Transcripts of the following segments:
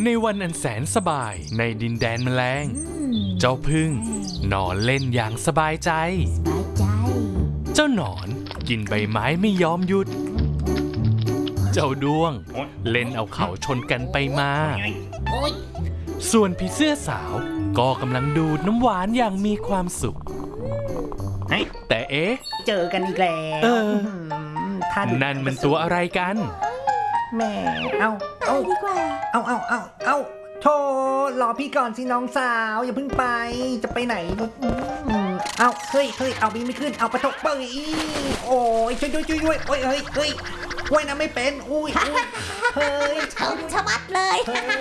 ในวันอันแสนสบายในดินแดนแมลงเจ้าผึ้งนอนเล่นอย่างสบายใจเจ้าหนอนกินใบไม้ไม่ยอมหยุดเจ้าด้วงเล่นเอาเขาชนกันไปมาส่วนผีเสื้อสาวก็กำลังดูดน้ำหวานอย่างมีความสุขแต่เอ๊ะเจอกันอีกแล้วนั่นมันตัวอะไรกันแม่เอาดีกว่าเอาโธ่รอพี่ก่อนสิน้องสาวอย่าเพิ่งไปจะไปไหนเอาเฮ้ยเอาบินไม่ขึ้นเอาปะทกเปิดโอ้ยช่วยโอ้ยเฮ้ยว่ายน้ำไม่เป็นอุ้ยเฮ้ยชะมัดเลย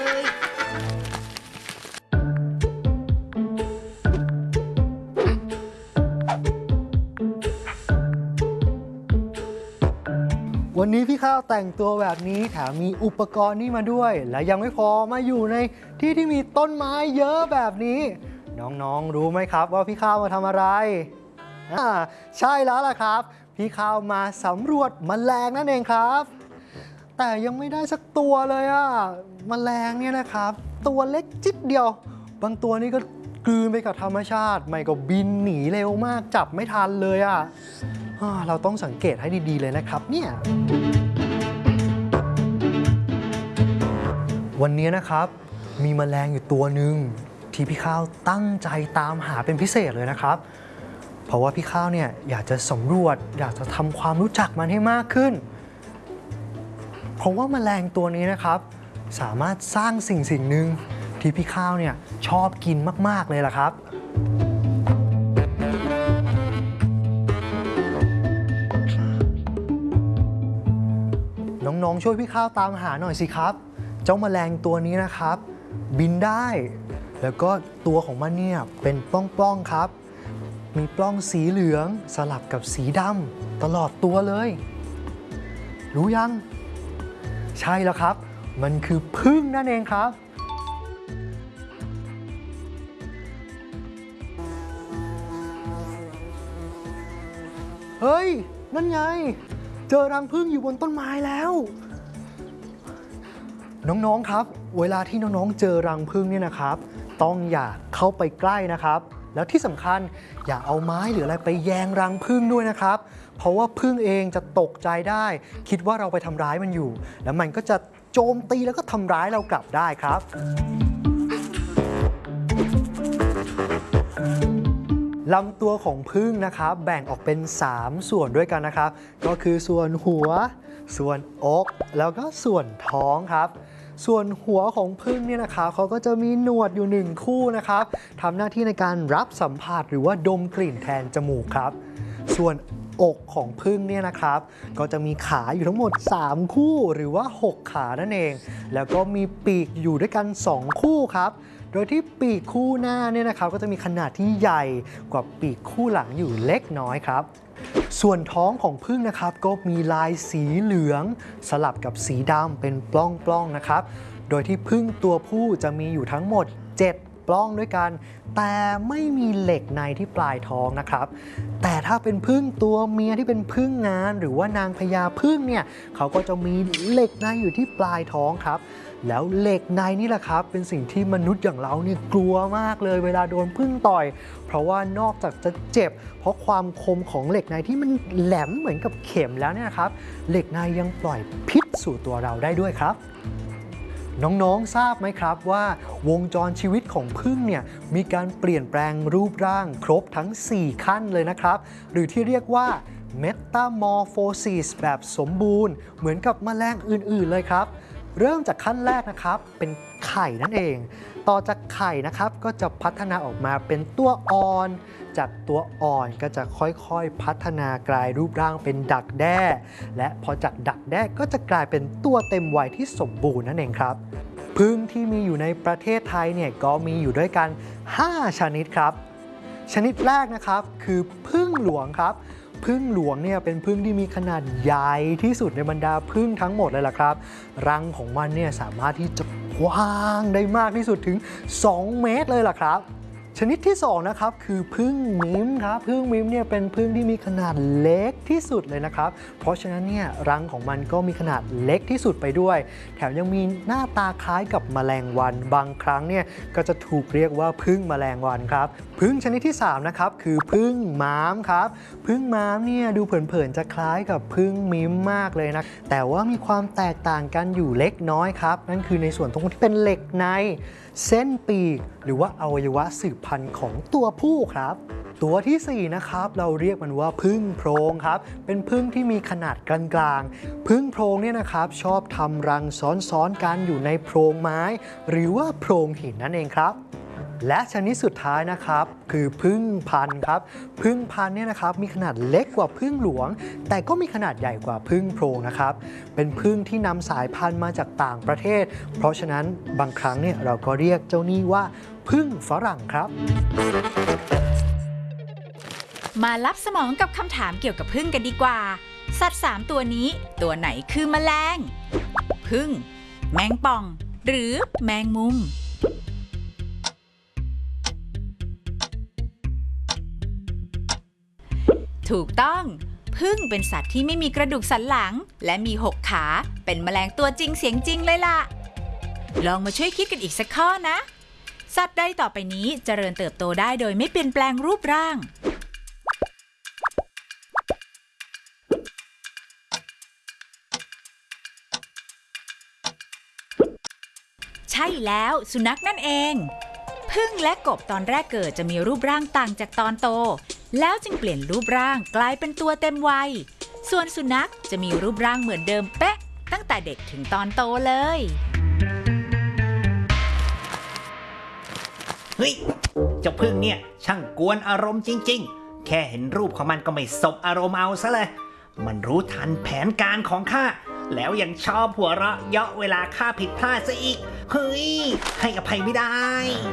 วันนี้พี่ข้าวแต่งตัวแบบนี้แถมมีอุปกรณ์นี่มาด้วยและยังไม่พอมาอยู่ในที่ที่มีต้นไม้เยอะแบบนี้น้องๆรู้ไหมครับว่าพี่ข้าวมาทำอะไรใช่แล้วล่ะครับพี่ข้าวมาสำรวจแมลงนั่นเองครับแต่ยังไม่ได้สักตัวเลยแมลงเนี่ยนะครับตัวเล็กจิ๊ดเดียวบางตัวนี่ก็กลืนไปกับธรรมชาติไม่ก็บินหนีเร็วมากจับไม่ทันเลยเราต้องสังเกตให้ดีๆเลยนะครับเนี่ยวันนี้นะครับมีแมลงอยู่ตัวหนึ่งที่พี่ข้าวตั้งใจตามหาเป็นพิเศษเลยนะครับเพราะว่าพี่ข้าวเนี่ยอยากจะสำรวจอยากจะทำความรู้จักมันให้มากขึ้นเพราะว่าแมลงตัวนี้นะครับสามารถสร้างสิ่งหนึ่งที่พี่ข้าวเนี่ยชอบกินมากๆเลยล่ะครับน้องๆช่วยพี่ข้าวตามหาหน่อยสิครับเจ้าแมลงตัวนี้นะครับบินได้แล้วก็ตัวของมันเนี่ยเป็นปล้องๆครับมีปล้องสีเหลืองสลับกับสีดำตลอดตัวเลยรู้ยังใช่แล้วครับมันคือผึ้งนั่นเองครับเฮ้ยนั่นไงเจอรังผึ้งอยู่บนต้นไม้แล้วน้องๆครับเวลาที่น้องๆเจอรังผึ้งเนี่ยนะครับต้องอย่าเข้าไปใกล้นะครับแล้วที่สำคัญอย่าเอาไม้หรืออะไรไปแยงรังผึ้งด้วยนะครับเพราะว่าผึ้งเองจะตกใจได้คิดว่าเราไปทำร้ายมันอยู่แล้วมันก็จะโจมตีแล้วก็ทำร้ายเรากลับได้ครับลำตัวของผึ้งนะครับแบ่งออกเป็น3ส่วนด้วยกันนะครับก็คือส่วนหัวส่วนอกแล้วก็ส่วนท้องครับส่วนหัวของผึ้งเนี่ยนะครับเขาก็จะมีหนวดอยู่1คู่นะครับทำหน้าที่ในการรับสัมผัสหรือว่าดมกลิ่นแทนจมูกครับส่วนอกของผึ้งเนี่ยนะครับก็จะมีขาอยู่ทั้งหมด3คู่หรือว่า6ขานั่นเองแล้วก็มีปีกอยู่ด้วยกัน2คู่ครับโดยที่ปีกคู่หน้าเนี่ยนะครับก็จะมีขนาดที่ใหญ่กว่าปีกคู่หลังอยู่เล็กน้อยครับส่วนท้องของผึ้งนะครับก็มีลายสีเหลืองสลับกับสีดำเป็นปล้องๆนะครับโดยที่ผึ้งตัวผู้จะมีอยู่ทั้งหมด7ปล้องด้วยกันแต่ไม่มีเหล็กในที่ปลายท้องนะครับแต่ถ้าเป็นผึ้งตัวเมียที่เป็นผึ้งงานหรือว่านางพญาผึ้งเนี่ยเขาก็จะมีเหล็กในอยู่ที่ปลายท้องครับแล้วเหล็กในนี่แหละครับเป็นสิ่งที่มนุษย์อย่างเราเนี่ยกลัวมากเลยเวลาโดนผึ้งต่อยเพราะว่านอกจากจะเจ็บเพราะความคมของเหล็กในที่มันแหลมเหมือนกับเข็มแล้วเนี่ยครับเหล็กในยังปล่อยพิษสู่ตัวเราได้ด้วยครับน้องๆทราบไหมครับว่าวงจรชีวิตของผึ้งเนี่ยมีการเปลี่ยนแปลงรูปร่างครบทั้ง4ขั้นเลยนะครับหรือที่เรียกว่า Metamorphosis แบบสมบูรณ์เหมือนกับแมลงอื่นๆเลยครับเริ่มจากขั้นแรกนะครับเป็นไข่นั่นเองต่อจากไข่นะครับก็จะพัฒนาออกมาเป็นตัวอ่อนจากตัวอ่อนก็จะค่อยๆพัฒนากลายรูปร่างเป็นดักแด้และพอจากดักแด้ก็จะกลายเป็นตัวเต็มวัยที่สมบูรณ์นั่นเองครับผึ้งที่มีอยู่ในประเทศไทยเนี่ยก็มีอยู่ด้วยกัน5ชนิดครับชนิดแรกนะครับคือผึ้งหลวงครับผึ้งหลวงเนี่ยเป็นผึ้งที่มีขนาดใหญ่ที่สุดในบรรดาผึ้งทั้งหมดเลยล่ะครับรังของมันเนี่ยสามารถที่จะกว้างได้มากที่สุดถึง2 เมตรเลยล่ะครับชนิดที่2นะครับคือผึ้งมิ้มครับผึ้งมิ้มเนี่ยเป็นผึ้งที่มีขนาดเล็กที่สุดเลยนะครับเพราะฉะนั้นเนี่ยรังของมันก็มีขนาดเล็กที่สุดไปด้วยแถมยังมีหน้าตาคล้ายกับแมลงวันบางครั้งเนี่ยก็จะถูกเรียกว่าผึ้งแมลงวันครับผึ้งชนิดที่3นะครับคือผึ้งม้ามครับผึ้งม้ามเนี่ยดูเผินๆจะคล้ายกับผึ้งมิ้มมากเลยนะแต่ว่ามีความแตกต่างกันอยู่เล็กน้อยครับนั่นคือในส่วนตรงที่เป็นเหล็กในเส้นปีกหรือว่าอวัยวะสืบพันธุ์ของตัวผู้ครับตัวที่4นะครับเราเรียกมันว่าผึ้งโพรงครับเป็นผึ้งที่มีขนาดกลางๆผึ้งโพรงเนี่ยนะครับชอบทำรังซ้อนๆกันอยู่ในโพรงไม้หรือว่าโพรงหินนั่นเองครับและชนิดสุดท้ายนะครับคือผึ้งพันธุ์ครับผึ้งพันธุ์เนี่ยนะครับมีขนาดเล็กกว่าผึ้งหลวงแต่ก็มีขนาดใหญ่กว่าผึ้งโพรงนะครับเป็นผึ้งที่นำสายพันธุ์มาจากต่างประเทศเพราะฉะนั้นบางครั้งเนี่ยเราก็เรียกเจ้านี่ว่าผึ้งฝรั่งครับมาลับสมองกับคำถามเกี่ยวกับผึ้งกันดีกว่าสัตว์3ตัวนี้ตัวไหนคือแมลงผึ้งแมงป่องหรือแมงมุมถูกต้องผึ้งเป็นสัตว์ที่ไม่มีกระดูกสันหลังและมี6ขาเป็นแมลงตัวจริงเสียงจริงเลยล่ะลองมาช่วยคิดกันอีกสักข้อนะสัตว์ใดต่อไปนี้เจริญเติบโตได้โดยไม่เปลี่ยนแปลงรูปร่างใช่แล้วสุนัขนั่นเองผึ้งและกบตอนแรกเกิดจะมีรูปร่างต่างจากตอนโตแล้วจึงเปลี่ยนรูปร่างกลายเป็นตัวเต็มวัยส่วนสุนัขจะมีรูปร่างเหมือนเดิมเป๊ะตั้งแต่เด็กถึงตอนโตเลยเฮ้ยเจ้าผึ้งเนี่ยช่างกวนอารมณ์จริงๆแค่เห็นรูปของมันก็ไม่สบอารมณ์เอาซะเลยมันรู้ทันแผนการของข้าแล้วยังชอบหัวเราะเยาะเวลาข้าผิดพลาดซะอีกเฮ้ยให้อภัยไม่ได้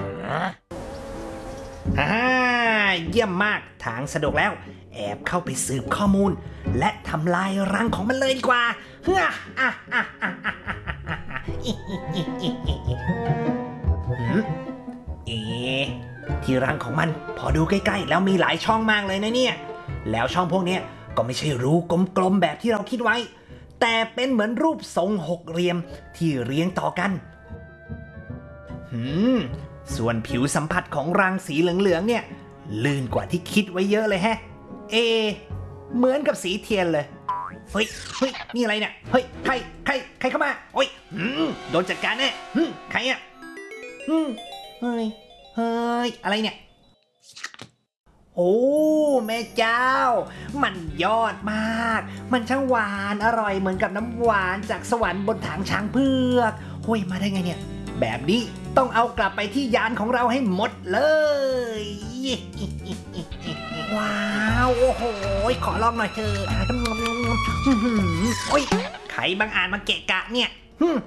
เยี่ยมมากทางสะดวกแล้วแอบเข้าไปสืบข้อมูลและทำลายรังของมันเลยดีกว่าที่รังของมันพอดูใกล้ๆแล้วมีหลายช่องมากเลยนะเนี่ยแล้วช่องพวกนี้ก็ไม่ใช่รูกลมๆแบบที่เราคิดไว้แต่เป็นเหมือนรูปทรงหกเหลี่ยมที่เรียงต่อกันส่วนผิวสัมผัสของรังสีเหลืองๆเนี่ยลื่นกว่าที่คิดไว้เยอะเลยแฮะเหมือนกับสีเทียนเลยเฮ้ยนี่อะไรเนี่ยเฮ้ยใครเข้ามาโอ้ยโดนจัดการแน่ใครอ่ะเฮ้ยอะไรเนี่ยโอ้แม่เจ้ามันยอดมากมันช่างหวานอร่อยเหมือนกับน้ำหวานจากสวรรค์บนถังช้างเผือกโอ้ยมาได้ไงเนี่ยแบบนี้ต้องเอากลับไปที่ยานของเราให้หมดเลยว้าวโอ้โหขอลองหน่อยเถอะโอ้ยใครบางอ่านมาเกะกะเนี่ยเฮ้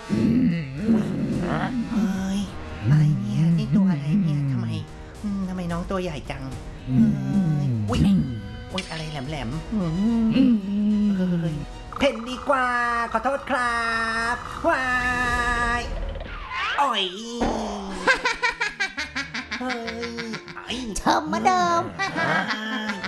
ยอะไรเนี่ยนี่ตัวอะไรเนี่ยทำไมน้องตัวใหญ่จังอุ้ยอะไรแหลมเพ่นดีกว่าขอโทษครับว้ายอ่อยเฮ้ยชมมาเดิม